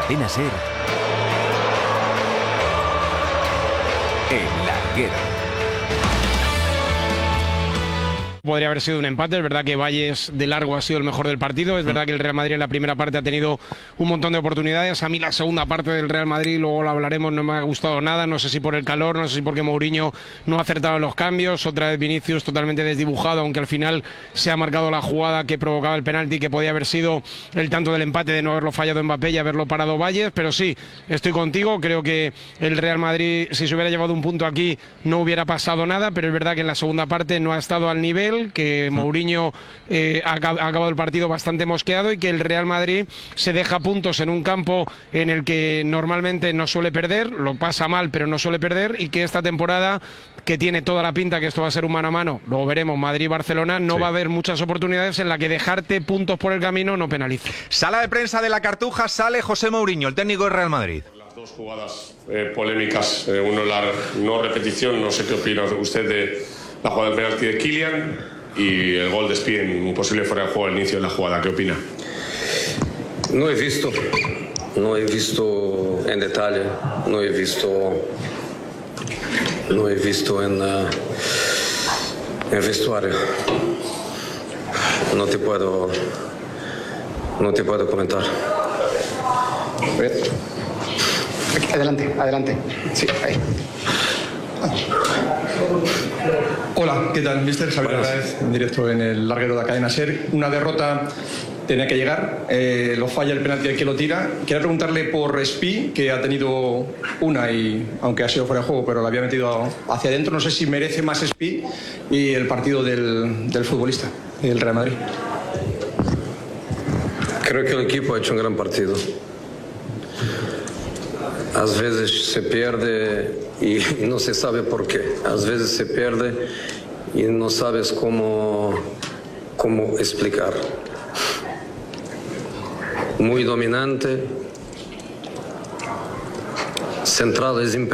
Cadena SER, El Larguero. Podría haber sido un empate, es verdad que Valles de largo ha sido el mejor del partido, es verdad que el Real Madrid en la primera parte ha tenido un montón de oportunidades, a mí la segunda parte del Real Madrid, luego lo hablaremos, no me ha gustado nada, no sé si por el calor, no sé si porque Mourinho no ha acertado en los cambios, otra vez Vinicius totalmente desdibujado, aunque al final se ha marcado la jugada que provocaba el penalti, que podía haber sido el tanto del empate de no haberlo fallado Mbappé y haberlo parado Valles, pero sí, estoy contigo, creo que el Real Madrid, si se hubiera llevado un punto aquí, no hubiera pasado nada, pero es verdad que en la segunda parte no ha estado al nivel, que Mourinho ha acabado el partido bastante mosqueado y que el Real Madrid se deja puntos en un campo en el que normalmente no suele perder, lo pasa mal pero no suele perder, y que esta temporada, que tiene toda la pinta que esto va a ser un mano a mano, luego veremos Madrid-Barcelona, no va a haber muchas oportunidades en la que dejarte puntos por el camino no penalice. Sala de prensa de la Cartuja, sale José Mourinho, el técnico del Real Madrid. Las dos jugadas polémicas, uno la no repetición, no sé qué opina usted de la jugada del penalti de Kylian y el gol de Spien, un posible fuera de juego al inicio de la jugada. ¿Qué opina? No he visto en detalle, no he visto en el vestuario. No te puedo comentar. Adelante. Sí, ahí. Hola, ¿qué tal? Mister Javier Hernández, en directo en el Larguero de la Cadena SER. Una derrota tenía que llegar, lo falla el penalti el que lo tira. Quería preguntarle por Spi, que ha tenido una, y aunque ha sido fuera de juego, pero la había metido hacia adentro. No sé si merece más Spi y el partido del futbolista, del Real Madrid. Creo que el equipo ha hecho un gran partido. A veces se pierde y no se sabe por qué. A veces se pierde y no sabes cómo explicar. Muy dominante, centrado es